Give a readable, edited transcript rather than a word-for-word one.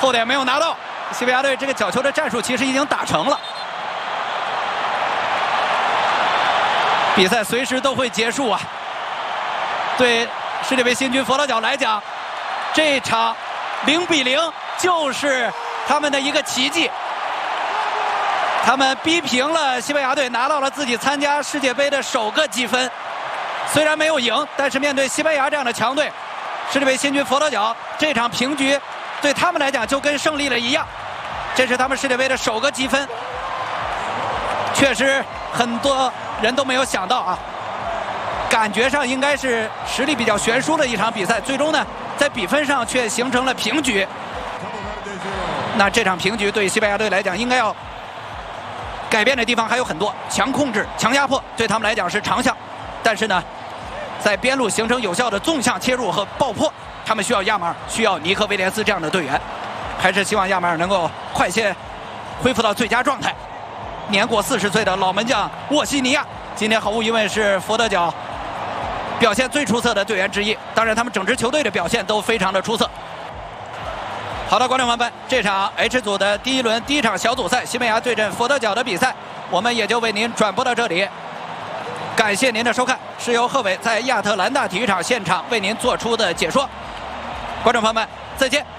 后点没有拿到。西班牙队这个角球的战术其实已经打成了，比赛随时都会结束啊！对世界杯新军佛得角来讲，这场0-0就是他们的一个奇迹。他们逼平了西班牙队，拿到了自己参加世界杯的首个积分。虽然没有赢，但是面对西班牙这样的强队，世界杯新军佛得角这场平局对他们来讲就跟胜利了一样。这是他们世界杯的首个积分，确实很多人都没有想到啊。感觉上应该是实力比较悬殊的一场比赛，最终呢，在比分上却形成了平局。那这场平局对西班牙队来讲，应该要改变的地方还有很多，强控制、强压迫对他们来讲是长项，但是呢，在边路形成有效的纵向切入和爆破，他们需要亚马尔，需要尼克威廉斯这样的队员。还是希望亚马尔能够快些恢复到最佳状态。年过40岁的老门将沃西尼亚，今天毫无疑问是佛得角表现最出色的队员之一。当然，他们整支球队的表现都非常的出色。好的，观众朋友们，这场 H 组的第一轮第一场小组赛，西班牙对阵佛得角的比赛，我们也就为您转播到这里。感谢您的收看，是由贺炜在亚特兰大体育场现场为您做出的解说。观众朋友们，再见。